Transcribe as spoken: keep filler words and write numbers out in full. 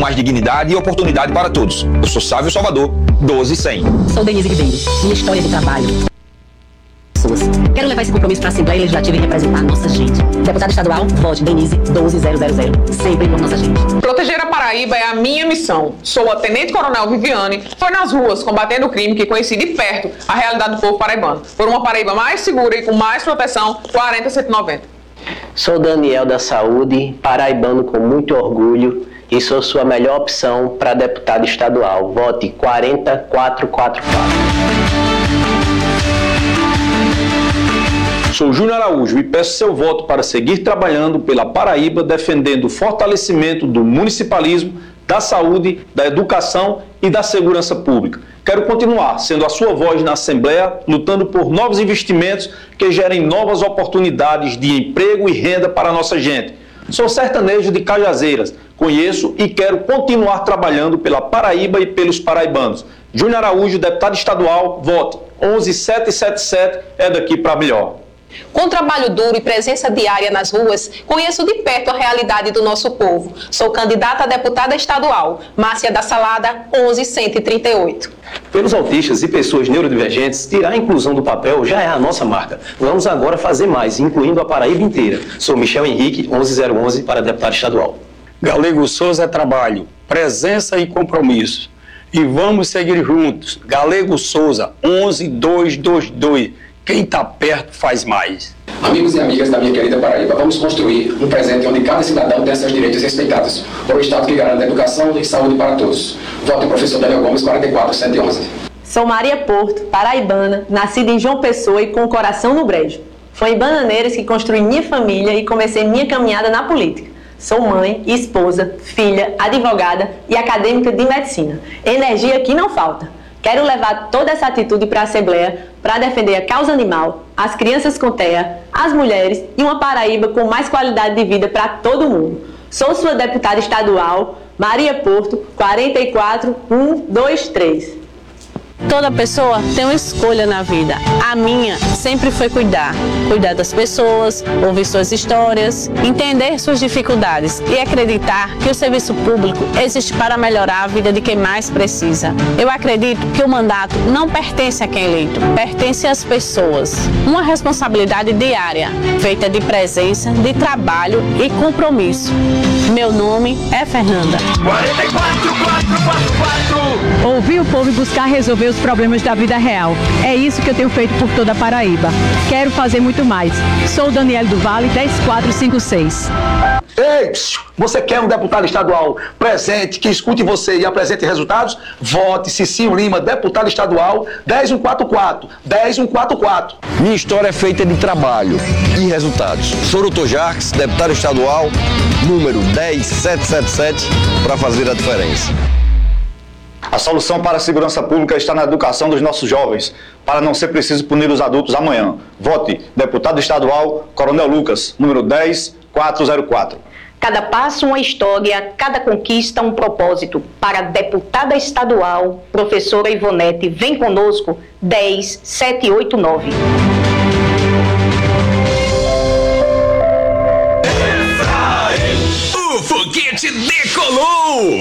mais dignidade e oportunidade para todos. Eu sou Sávio Salvador, doze cem. Sou Denise Ribeiro. Minha história de trabalho. Quero levar esse compromisso para a Assembleia Legislativa e representar a nossa gente. Deputada estadual, vote Denise doze mil. Sempre por nossa gente. Proteger a Paraíba é a minha missão. Sou a Tenente Coronel Viviane. Foi nas ruas, combatendo o crime, que conheci de perto a realidade do povo paraibano. Por uma Paraíba mais segura e com mais proteção, quarenta cento e noventa. Sou Daniel da Saúde, paraibano com muito orgulho e sou sua melhor opção para deputado estadual. Vote quarenta mil quatrocentos e quarenta e quatro. Sou Júnior Araújo e peço seu voto para seguir trabalhando pela Paraíba, defendendo o fortalecimento do municipalismo, da saúde, da educação e da segurança pública. Quero continuar sendo a sua voz na Assembleia, lutando por novos investimentos que gerem novas oportunidades de emprego e renda para a nossa gente. Sou sertanejo de Cajazeiras, conheço e quero continuar trabalhando pela Paraíba e pelos paraibanos. Júnior Araújo, deputado estadual, vote onze mil setecentos e setenta e sete, é daqui para melhor. Com trabalho duro e presença diária nas ruas, conheço de perto a realidade do nosso povo. Sou candidata a deputada estadual, Márcia da Salada, onze mil cento e trinta e oito. Pelos autistas e pessoas neurodivergentes, tirar a inclusão do papel já é a nossa marca. Vamos agora fazer mais, incluindo a Paraíba inteira. Sou Michel Henrique, onze mil onze, para deputado estadual. Galego Souza é trabalho, presença e compromisso. E vamos seguir juntos. Galego Souza, onze mil duzentos e vinte e dois. Quem está perto faz mais. Amigos e amigas da minha querida Paraíba, vamos construir um presente onde cada cidadão tenha seus direitos respeitados por um Estado que garanta educação e saúde para todos. Vote professor Daniel Gomes, quarenta e quatro cento e onze. Sou Maria Porto, paraibana, nascida em João Pessoa e com o coração no brejo. Foi em Bananeiras que construí minha família e comecei minha caminhada na política. Sou mãe, esposa, filha, advogada e acadêmica de medicina. Energia que não falta. Quero levar toda essa atitude para a Assembleia para defender a causa animal, as crianças com T E A, as mulheres e uma Paraíba com mais qualidade de vida para todo mundo. Sou sua deputada estadual, Maria Porto, quarenta e quatro mil cento e vinte e três. Toda pessoa tem uma escolha na vida. A minha sempre foi cuidar. Cuidar das pessoas, ouvir suas histórias, entender suas dificuldades e acreditar que o serviço público existe para melhorar a vida de quem mais precisa. Eu acredito que o mandato não pertence a quem é eleito, pertence às pessoas. Uma responsabilidade diária, feita de presença, de trabalho e compromisso. Meu nome é Fernanda. quarenta e quatro mil quatrocentos e quarenta e quatro. Ouvir o povo e buscar resolver os problemas da vida real. É isso que eu tenho feito por toda a Paraíba. Quero fazer muito mais. Sou Daniel do Vale, dez mil quatrocentos e cinquenta e seis. Ei, você quer um deputado estadual presente, que escute você e apresente resultados? Vote Cicinho Lima, deputado estadual, dez mil cento e quarenta e quatro. dez mil cento e quarenta e quatro. Minha história é feita de trabalho e resultados. Sou Doutor Jarques, deputado estadual, número dez mil setecentos e setenta e sete, para fazer a diferença. A solução para a segurança pública está na educação dos nossos jovens, para não ser preciso punir os adultos amanhã. Vote deputado estadual, Coronel Lucas, número dez mil quatrocentos e quatro. Cada passo uma história, cada conquista um propósito. Para a deputada estadual, professora Ivonete, vem conosco, dez mil setecentos e oitenta e nove. O foguete decolou!